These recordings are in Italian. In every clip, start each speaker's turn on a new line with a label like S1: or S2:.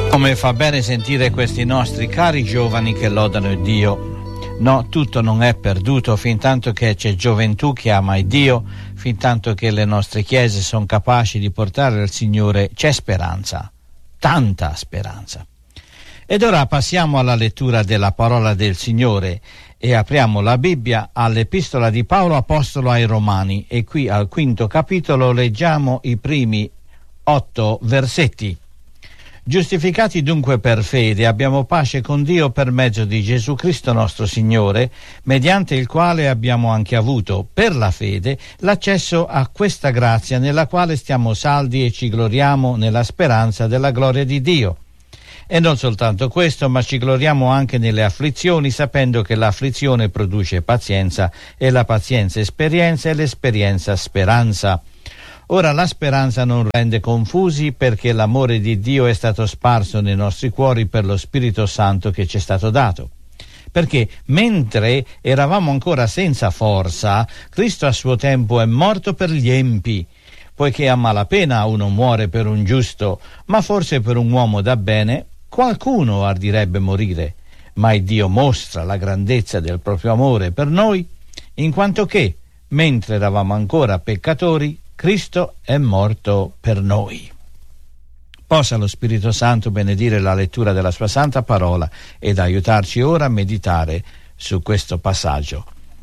S1: Come fa bene sentire questi nostri cari giovani che lodano il Dio. No, tutto non è perduto fintanto che c'è gioventù che ama il Dio, fintanto che le nostre chiese sono capaci di portare al Signore, c'è speranza, tanta speranza. Ed ora passiamo alla lettura della parola del Signore e apriamo la Bibbia all'Epistola di Paolo Apostolo ai Romani, e qui al 5° capitolo leggiamo i primi 8 versetti. Giustificati dunque per fede abbiamo pace con Dio per mezzo di Gesù Cristo nostro Signore, mediante il quale abbiamo anche avuto, per la fede, l'accesso a questa grazia nella quale stiamo saldi e ci gloriamo nella speranza della gloria di Dio. E non soltanto questo, ma ci gloriamo anche nelle afflizioni, sapendo che l'afflizione produce pazienza, e la pazienza esperienza, e l'esperienza speranza. Ora la speranza non rende confusi, perché l'amore di Dio è stato sparso nei nostri cuori per lo Spirito Santo che ci è stato dato. Perché mentre eravamo ancora senza forza, Cristo a suo tempo è morto per gli empi, poiché a malapena uno muore per un giusto, ma forse per un uomo da bene qualcuno ardirebbe morire. Ma il Dio mostra la grandezza del proprio amore per noi, in quanto che, mentre eravamo ancora peccatori, Cristo è morto per noi. Possa lo Spirito Santo benedire la lettura della sua santa parola ed aiutarci ora a meditare su questo passaggio.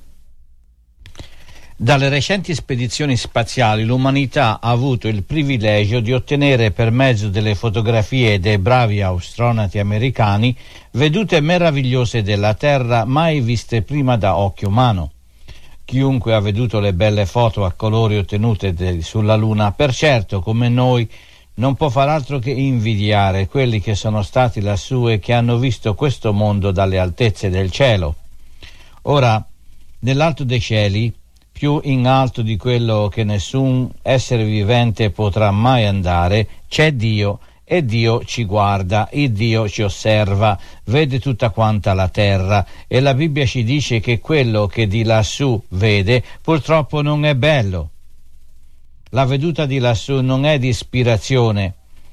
S1: Dalle recenti spedizioni spaziali l'umanità ha avuto il privilegio di ottenere, per mezzo delle fotografie dei bravi astronauti americani, vedute meravigliose della Terra mai viste prima da occhio umano. Chiunque ha veduto le belle foto a colori ottenute sulla Luna, per certo, come noi, non può far altro che invidiare quelli che sono stati lassù e che hanno visto questo mondo dalle altezze del cielo. Ora, nell'alto dei cieli, più in alto di quello che nessun essere vivente potrà mai andare, c'è Dio, e Dio ci guarda, il Dio ci osserva, vede tutta quanta la terra, e la Bibbia ci dice che quello che di lassù vede purtroppo non è bello. La veduta di lassù non è di ispirazione.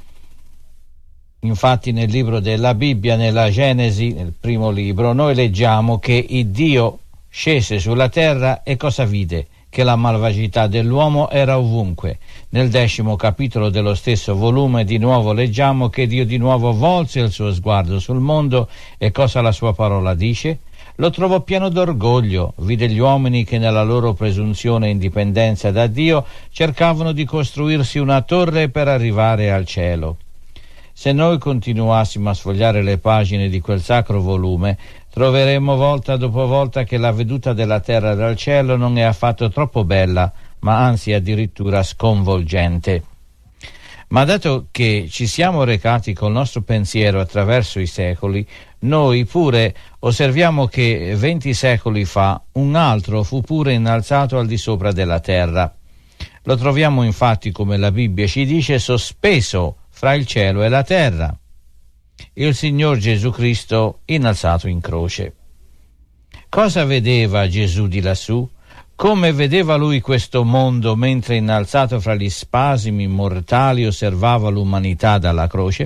S1: Infatti nel libro della Bibbia, nella Genesi, nel primo libro, noi leggiamo che il Dio scese sulla terra e cosa vide? Che la malvagità dell'uomo era ovunque. Nel 10° capitolo dello stesso volume di nuovo leggiamo che Dio di nuovo volse il suo sguardo sul mondo, e cosa la sua parola dice? Lo trovò pieno d'orgoglio, vide gli uomini che nella loro presunzione e indipendenza da Dio cercavano di costruirsi una torre per arrivare al cielo. Se noi continuassimo a sfogliare le pagine di quel sacro volume, troveremo volta dopo volta che la veduta della terra dal cielo non è affatto troppo bella, ma anzi addirittura sconvolgente. Ma dato che ci siamo recati col nostro pensiero attraverso i secoli, noi pure osserviamo che 20 secoli fa un altro fu pure innalzato al di sopra della terra. Lo troviamo infatti, come la Bibbia ci dice, sospeso fra il cielo e la terra. Il Signor Gesù Cristo innalzato in croce. Cosa vedeva Gesù di lassù? Come vedeva lui questo mondo mentre innalzato fra gli spasimi mortali osservava l'umanità dalla croce?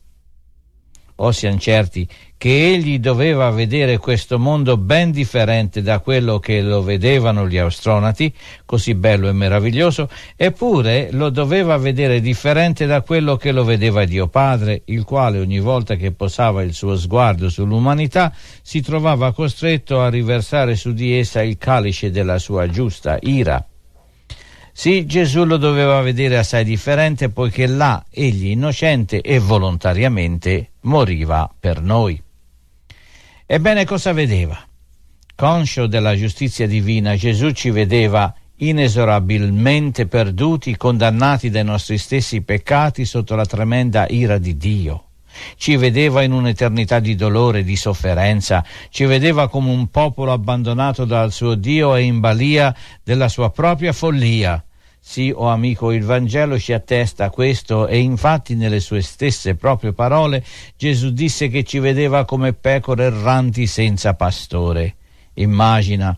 S1: Siamo certi che egli doveva vedere questo mondo ben differente da quello che lo vedevano gli astronauti, così bello e meraviglioso, eppure lo doveva vedere differente da quello che lo vedeva Dio Padre, il quale ogni volta che posava il suo sguardo sull'umanità si trovava costretto a riversare su di essa il calice della sua giusta ira. Sì, Gesù lo doveva vedere assai differente, poiché là egli innocente e volontariamente moriva per noi. Ebbene, cosa vedeva? Conscio della giustizia divina, Gesù ci vedeva inesorabilmente perduti, condannati dai nostri stessi peccati sotto la tremenda ira di Dio. Ci vedeva in un'eternità di dolore e di sofferenza, ci vedeva come un popolo abbandonato dal suo Dio e in balia della sua propria follia. Sì, o amico, il Vangelo ci attesta questo, e infatti nelle sue stesse proprie parole Gesù disse che ci vedeva come pecore erranti senza pastore. Immagina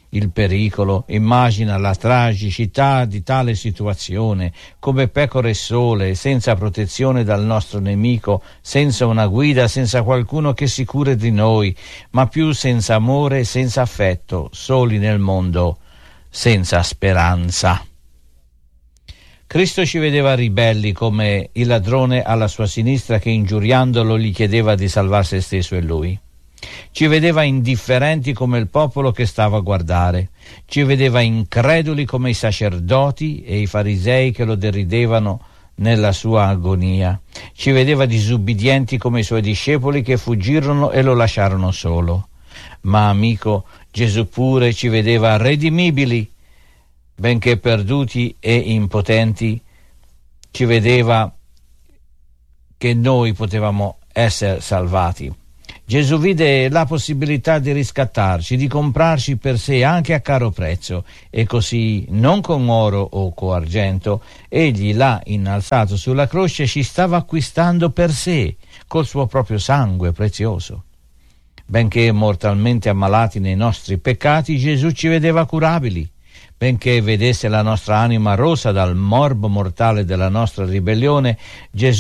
S1: il pericolo, immagina la tragicità di tale situazione, come pecore sole, senza protezione dal nostro nemico, senza una guida, senza qualcuno che si cura di noi, ma più senza amore e senza affetto, soli nel mondo, senza speranza. Cristo ci vedeva ribelli come il ladrone alla sua sinistra che ingiuriandolo gli chiedeva di salvare se stesso e lui. Ci vedeva indifferenti come il popolo che stava a guardare, ci vedeva increduli come i sacerdoti e i farisei che lo deridevano nella sua agonia, ci vedeva disubbidienti come i suoi discepoli che fuggirono e lo lasciarono solo. Ma amico, Gesù pure ci vedeva redimibili, benché perduti e impotenti, ci vedeva che noi potevamo essere salvati. Gesù vide la possibilità di riscattarci, di comprarci per sé anche a caro prezzo, e così, non con oro o con argento, egli là innalzato sulla croce ci stava acquistando per sé, col suo proprio sangue prezioso. Benché mortalmente ammalati nei nostri peccati, Gesù ci vedeva curabili. Benché vedesse la nostra anima rosa dal morbo mortale della nostra ribellione, Gesù